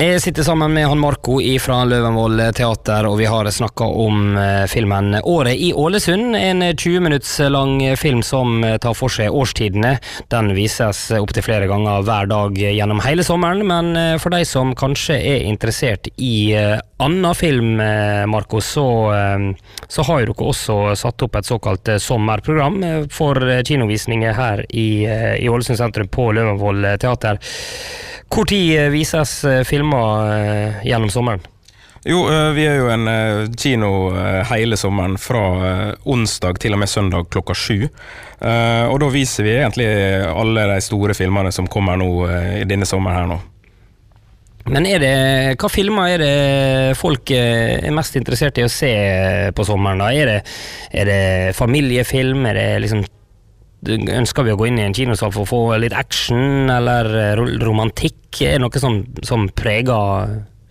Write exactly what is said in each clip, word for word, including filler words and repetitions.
Jeg sitter sammen med han Marco fra Løvenvoll Teater, og vi har snakket om filmen Året i Ålesund, en tjue minutts lang film som tar for seg årstidene. Den vises opp til flere ganger hver dag gjennom hele sommeren, men for de som kanskje er interessert i annen film, Marco, så, så har dere også satt opp et såkalt sommerprogram for kinovisninger her i, i Ålesund sentrum på Løvenvoll Teater. Hvor tid vises filmer gjennom sommeren? Jo, vi er jo en kino hele sommeren fra onsdag til og med søndag klokka sju. Og da viser vi egentlig alle de store filmene som kommer nå i denne sommeren her nå. Men er det, hva filmer er det folk er mest interessert i å se på sommeren da? Er det, er det familiefilm? Er det liksom, ønsker vi å gå inn i en kinosal for å få litt action eller romantikk? Er det noe som, som preger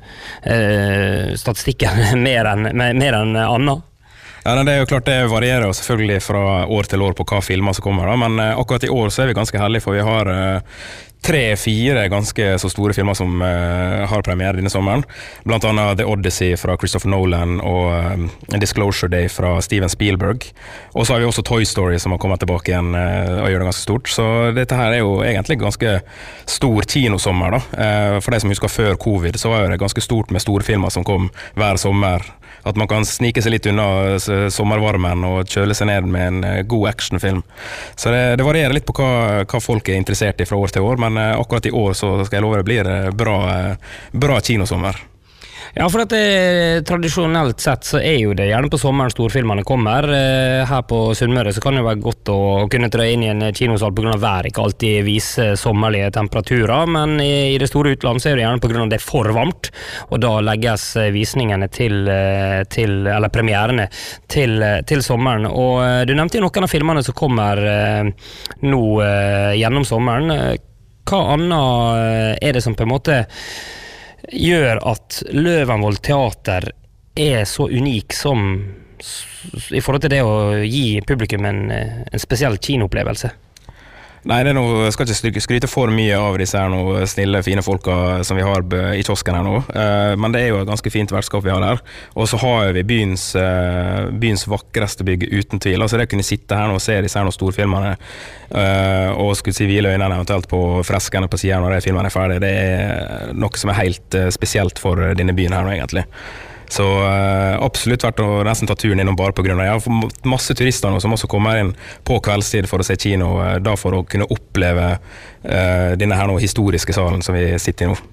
eh, statistikken mer enn, mer enn annet? Ja, det er jo klart det varierer jo selvfølgelig fra år til år på hva filmer som kommer da, men akkurat i år så er vi ganske heldige, for vi har uh, tre-fire ganske så store filmer som uh, har premiere denne sommeren. Blant annet The Odyssey fra Christopher Nolan og uh, Disclosure Day fra Steven Spielberg. Og så har vi også Toy Story som har kommet tilbake igjen uh, og gjør det ganske stort. Så dette her er jo egentlig ganske stor kinosommer da. Uh, for de som husker før covid, så var det ganske stort med store filmer som kom hver sommer. At man kan snike seg litt unna sommervarmen og kjøle seg ned med en god actionfilm. Så det, det varierer litt på hva, hva folk er interessert i fra år til år, men akkurat i år så skal jeg love det blir bra, bra kinosommer. Ja, for at det, tradisjonelt sett så er jo det gjerne på sommeren storfilmene kommer. Her på Sunnmøre så kan det være godt å kunne trø inn i en kinosal på grunn av vær, ikke alltid vise sommerlige temperaturer, men i, i det store utland så er det gjerne på grunn av det er for varmt, og da legges visningene til, til eller premierene til, til sommeren. Og du nevnte jo noen av filmene som kommer nå gjennom sommeren. Hva annet er det som på en måte gjør at Løvenvoll Teater er så unik som i forhold til det å gi publikum en, en spesiell kinoopplevelse? Nei, det er noe, jeg skal ikke skryte for mye av disse her noe snille, fine folka som vi har i kiosken her nå, uh, men det er jo et ganske fint vertskap vi har der. Og så har vi byens, uh, byens vakreste bygg uten tvil. Altså det å kunne sitte her nå og se disse her noen storfilmerne, uh, og skulle si hvile øynene eventuelt på freskene på siden når de filmene er ferdig, det er noe som er helt uh, spesielt for denne byen her nå egentlig. Så uh, absolutt vært å nesten ta turen innom bare på grunn av. Jeg har fått masse turister nå som også kommer inn på kveldstid for å se kino, uh, da for å kunne oppleve uh, denne her nå historiske salen som vi sitter i nå.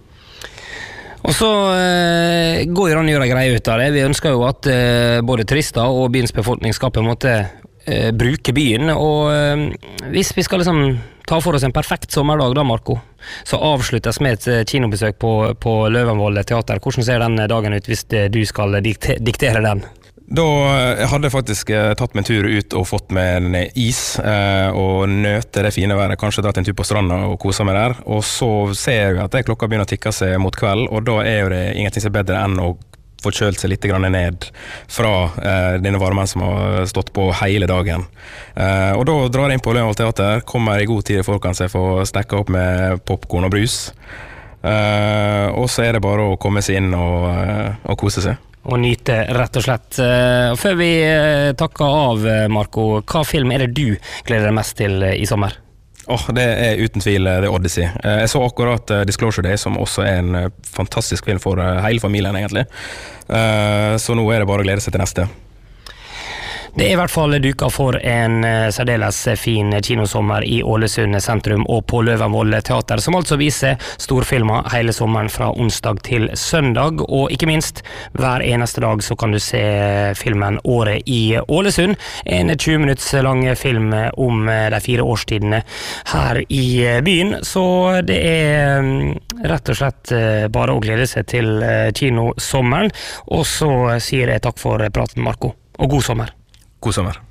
Og så uh, går jo an å gjøre greie ut av det. Vi ønsker jo at uh, både turister og byens befolkning skal på en måte uh, bruke byen, og uh, hvis vi skal liksom ta for oss en perfekt sommerdag da, Marco, så avsluttes med et kinobesøk på, på Løvenvoll Teater. Hvordan ser den dagen ut hvis du skal dikte, diktere den? Da hadde jeg faktisk tatt meg en tur ut og fått med en is eh, og nøte det fine været, kanskje dratt en tur på stranda og koset meg der, og så ser jeg at det klokka begynner å tikke seg mot kveld, og da er jo det ingenting som er bedre enn å få kjølt seg litt grann ned fra eh, denne varmen som har stått på hele dagen. Eh, og da drar jeg inn på Løvenvoll Teater, kommer i god tid folk kan seg få stekka opp med popcorn og brus. Eh, og så er det bare å komme seg inn og, og kose seg. Og nyte, rett og slett. Uh, før vi uh, takker av, Marco, hva film er det du gleder deg mest til uh, i sommer? Oh, det er uten tvil The Odyssey. Jeg så akkurat Disclosure Day, som også er en fantastisk film for hele familien egentlig. Så nå er det bare å glede seg til neste. Det er i hvert fall duka for en særdeles fin kinosommer i Ålesund sentrum og på Løvenvoll Teater, som altså viser storfilmer hele sommeren fra onsdag til søndag, og ikke minst hver eneste dag så kan du se filmen Året i Ålesund, en tjue minutts lang film om de fire årstidene her i byen, så det er rett og slett bare å glede seg til kinosommeren, og så sier jeg takk for praten, Marco, og god sommer. God sommer.